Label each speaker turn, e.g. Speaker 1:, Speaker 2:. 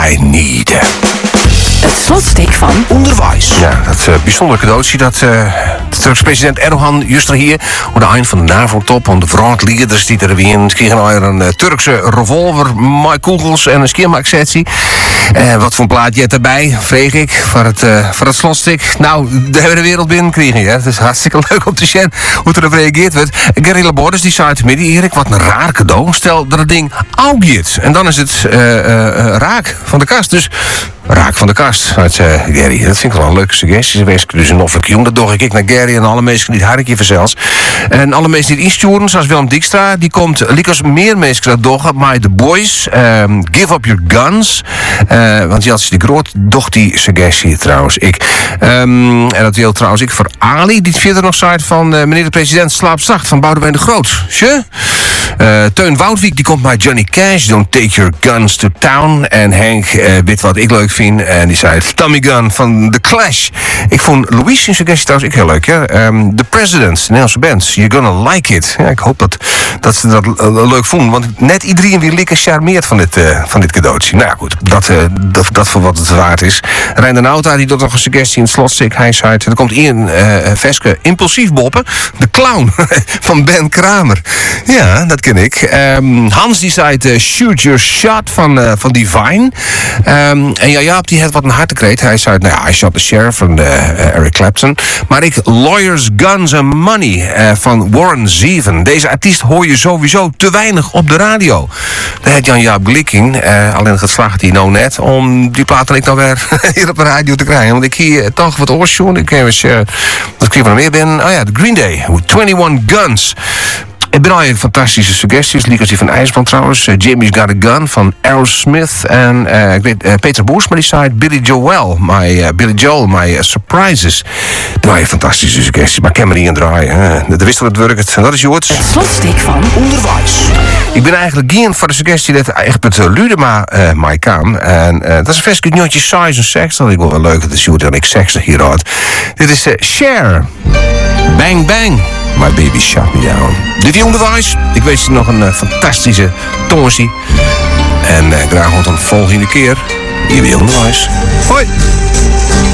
Speaker 1: I Need.
Speaker 2: Het slotstuk van
Speaker 1: Onderwijs. Ja, dat bijzondere cadeautje dat de Turkse president Erdogan juist hier op de eind van de NAVO-top om de verontleiders die er weer kregen een Turkse revolver, met kogels en een skiermaaksettie. Wat voor een plaatje erbij, vreeg ik, voor het slotstuk. Nou, de hele wereld binnen kregen. Het is hartstikke leuk om te zien hoe erop reageerd wordt. Gary Laborders die zei te midden, Erik, wat een raar cadeau. Stel dat het ding oud is. En dan is het raak van de kast. Dus raak van de kast, uit Gary. Dat vind ik wel een leuke suggestie. Dus een offertje, dat doe ik naar Gary en alle mensen die het hartje verzels. En alle mensen die het insturen, zoals Willem Dijkstra, die komt, likers meer mensen dat doggen, maar de boys, give up your guns. Want die had die groot, doch die suggestie trouwens. En dat wil trouwens ik voor Ali, die het verder nog zei van meneer de president, slaap zacht van Boudewijn de Groot. Teun Woudwijk, die komt bij Johnny Cash, don't take your guns to town. En Henk, weet wat ik leuk vind, en die zei Tommy Gun van The Clash. Ik vond Louis' suggestie trouwens heel leuk. The President, de Nederlandse band, you're gonna like it. Ja, ik hoop dat ze dat leuk vonden, want net iedereen weer lekker charmeert van dit cadeautje. Nou ja, goed, dat voor wat het waard is. Rijn de Nauta, die doet nog een suggestie in het slotstuk. Hij zei, er komt Ian Veske, impulsief boppen, de clown van Ben Kramer. Ja, dat ken ik. Hans die zei shoot your shot van Divine. En Jaap die had wat een hartekreet. Hij zei, nou ja, I shot the sheriff van Eric Clapton. Maar ik Lawyers, Guns and Money van Warren Zevon. Deze artiest hoor je sowieso te weinig op de radio. Daar had Jan-Jaap Glikking, alleen geslaagd hij nou net, om die plaat en ik nou weer hier op de radio te krijgen. Want ik hier toch wat oorsjoen. Ik heb eens, dat ik van meer ben. Oh ja, de Green Day, 21 Guns. Ik ben al een fantastische suggesties. Liekers die van IJsbrand trouwens. Jimmy's Got a Gun van Aerosmith. En ik weet Peter Boersma die zei Billy Joel, my surprises. Dat waren fantastische suggesties. Maar ik kan me niet aan draaien. De wist dat het werkt. En dat is Joort.
Speaker 2: het slotstuk van
Speaker 1: Onderwijs. Ik ben eigenlijk geen voor de suggestie dat echt met Ludema mij kan. En dat is een vers kutnotje size en seks. Dat ik wel leuk dat is Joort en ik seks hier uit. Dit is Cher. Bang Bang. My baby shut me down. Dit is Onderwijs. Ik wens je nog een fantastische tongensie. En graag tot een volgende keer. Hier bij Onderwijs. Hoi.